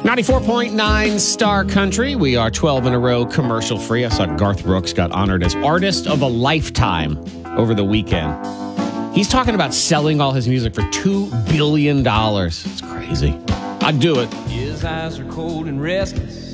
94.9 Star Country. We are 12 in a row commercial free. I saw Garth Brooks got honored as Artist of a Lifetime over the weekend. He's talking about selling all his music for $2 billion. It's crazy. I'd do it. His eyes are cold and restless.